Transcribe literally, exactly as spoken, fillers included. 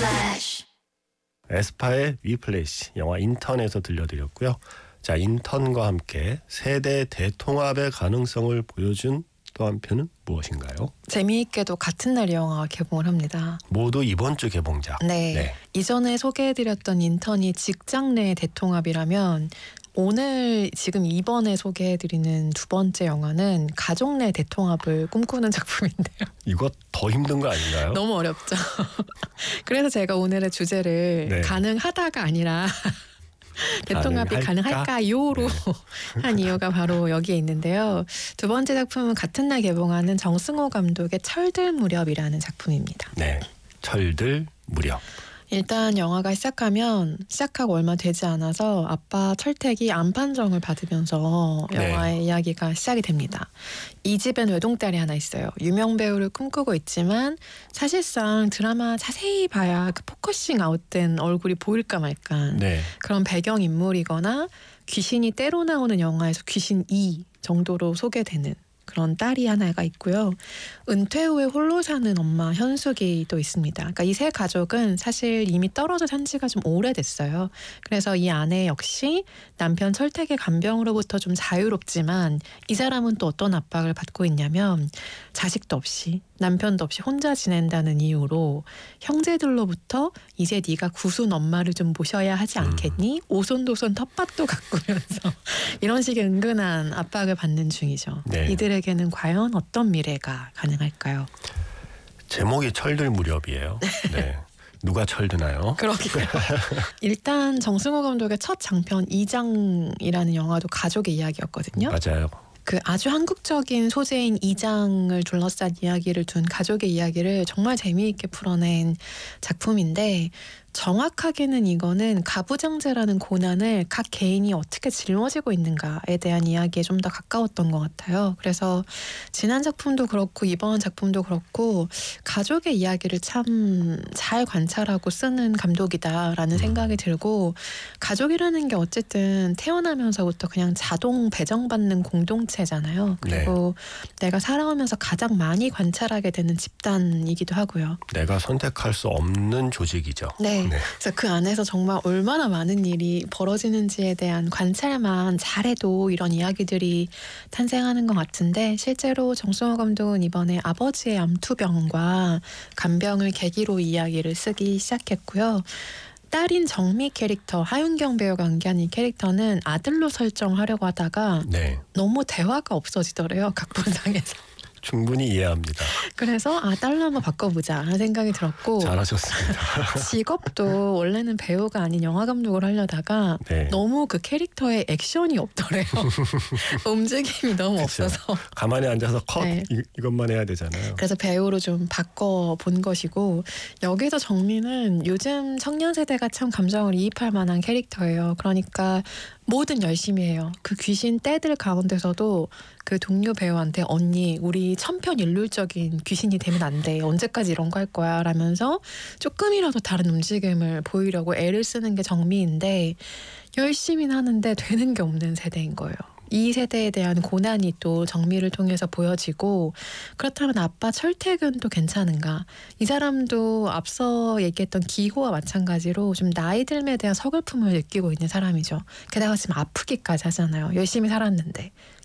Flash. 에스파의 위플래시 영화 인턴에서 들려드렸고요. 자, 인턴과 함께 세대 대통합의 가능성을 보여준 또 한 편은 무엇인가요? 재미있게도 같은 날 영화가 개봉을 합니다. 모두 이번 주 개봉작. 네. 네. 이전에 소개해드렸던 인턴이 직장 내 대통합이라면 오늘 지금 이번에 소개해드리는 두 번째 영화는 가족 내 대통합을 꿈꾸는 작품인데요. 이거 더 힘든 거 아닌가요? 너무 어렵죠. 그래서 제가 오늘의 주제를 네. 가능하다가 아니라 대통합이 가능할까? 가능할까요로 네. 한 이유가 바로 여기에 있는데요. 두 번째 작품은 같은 날 개봉하는 정승호 감독의 철들 무렵이라는 작품입니다. 네. 철들 무렵. 일단 영화가 시작하면 시작하고 얼마 되지 않아서 아빠 철택이 암 판정을 받으면서 네. 영화의 이야기가 시작이 됩니다. 이 집엔 외동딸이 하나 있어요. 유명 배우를 꿈꾸고 있지만 사실상 드라마 자세히 봐야 그 포커싱 아웃된 얼굴이 보일까 말까 네. 그런 배경 인물이거나 귀신이 때로 나오는 영화에서 귀신 이 정도로 소개되는 그런 딸이 하나가 있고요. 은퇴 후에 홀로 사는 엄마 현숙이 또 있습니다. 그러니까 이 세 가족은 사실 이미 떨어져 산 지가 좀 오래됐어요. 그래서 이 아내 역시 남편 철택의 간병으로부터 좀 자유롭지만 이 사람은 또 어떤 압박을 받고 있냐면 자식도 없이 남편도 없이 혼자 지낸다는 이유로 형제들로부터 이제 네가 구순 엄마를 좀 모셔야 하지 않겠니? 오손도손 텃밭도 가꾸면서 이런 식의 은근한 압박을 받는 중이죠. 네. 이들에게는 과연 어떤 미래가 가능할까요? 제목이 철들 무렵이에요. 네. 누가 철드나요? 그러게요. 일단 정승호 감독의 첫 장편 이장이라는 영화도 가족의 이야기였거든요. 맞아요. 그 아주 한국적인 소재인 이장을 둘러싼 이야기를 둔 가족의 이야기를 정말 재미있게 풀어낸 작품인데 정확하게는 이거는 가부장제라는 고난을 각 개인이 어떻게 짊어지고 있는가에 대한 이야기에 좀 더 가까웠던 것 같아요. 그래서 지난 작품도 그렇고 이번 작품도 그렇고 가족의 이야기를 참 잘 관찰하고 쓰는 감독이다라는 생각이 들고 가족이라는 게 어쨌든 태어나면서부터 그냥 자동 배정받는 공동체잖아요. 그리고 네. 내가 살아오면서 가장 많이 관찰하게 되는 집단이기도 하고요. 내가 선택할 수 없는 조직이죠. 네. 네. 그래서 그 안에서 정말 얼마나 많은 일이 벌어지는지에 대한 관찰만 잘해도 이런 이야기들이 탄생하는 것 같은데 실제로 정승호 감독은 이번에 아버지의 암투병과 간병을 계기로 이야기를 쓰기 시작했고요. 딸인 정미 캐릭터 하윤경 배우가 연기한 이 캐릭터는 아들로 설정하려고 하다가 네. 너무 대화가 없어지더래요. 각본상에서. 충분히 이해합니다. 그래서 아 딸로 한번 바꿔보자 하는 생각이 들었고 잘하셨습니다. 직업도 원래는 배우가 아닌 영화 감독을 하려다가 네. 너무 그 캐릭터에 액션이 없더래요. 움직임이 너무 그쵸. 없어서 가만히 앉아서 컷 네. 이, 이것만 해야 되잖아요. 그래서 배우로 좀 바꿔본 것이고 여기서 정민은 요즘 청년 세대가 참 감정을 이입할 만한 캐릭터예요. 그러니까 뭐든 열심히 해요. 그 귀신 떼들 가운데서도 그 동료 배우한테 언니 우리 천편일률적인 귀신이 되면 안 돼. 언제까지 이런 거 할 거야 라면서 조금이라도 다른 움직임을 보이려고 애를 쓰는 게 정미인데 열심히는 하는데 되는 게 없는 세대인 거예요. 이 세대에 대한 고난이 또 정미를 통해서 보여지고 그렇다면 아빠 철택은 또 괜찮은가? 이 사람도 앞서 얘기했던 기호와 마찬가지로 좀 나이 들음에 대한 서글픔을 느끼고 있는 사람이죠. 게다가 지금 아프기까지 하잖아요. 열심히 살았는데.